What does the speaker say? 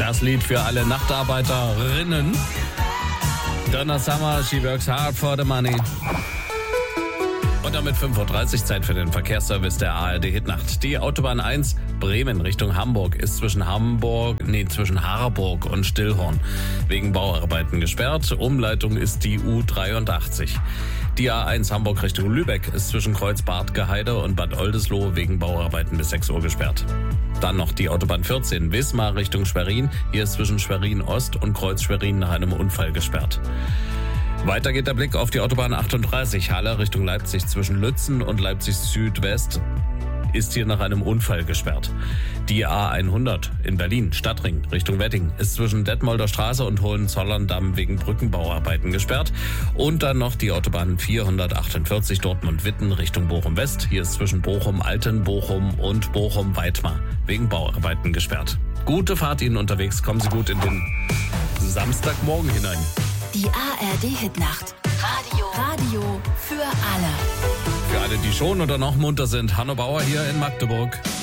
Das Lied für alle Nachtarbeiterinnen. Donna Summer, she works hard for the money. Und damit 5:30 Uhr Zeit für den Verkehrsservice der ARD Hitnacht. Die Autobahn 1 Bremen Richtung Hamburg ist zwischen Harburg und Stillhorn wegen Bauarbeiten gesperrt. Umleitung ist die U83. Die A1 Hamburg Richtung Lübeck ist zwischen Kreuz-Bartgeheide und Bad Oldesloe wegen Bauarbeiten bis 6 Uhr gesperrt. Dann noch die Autobahn 14 Wismar Richtung Schwerin. Hier ist zwischen Schwerin Ost und Kreuz Schwerin nach einem Unfall gesperrt. Weiter geht der Blick auf die Autobahn 38 Halle Richtung Leipzig zwischen Lützen und Leipzig Südwest ist hier nach einem Unfall gesperrt. Die A100 in Berlin Stadtring Richtung Wedding ist zwischen Detmolder Straße und Hohenzollern-Damm wegen Brückenbauarbeiten gesperrt. Und dann noch die Autobahn 448 Dortmund-Witten Richtung Bochum-West. Hier ist zwischen Bochum-Alten, Bochum und Bochum-Weitmar wegen Bauarbeiten gesperrt. Gute Fahrt Ihnen unterwegs, kommen Sie gut in den Samstagmorgen hinein. Die ARD Hitnacht. Radio für alle. Für alle, die schon oder noch munter sind, Hanno Bauer hier in Magdeburg.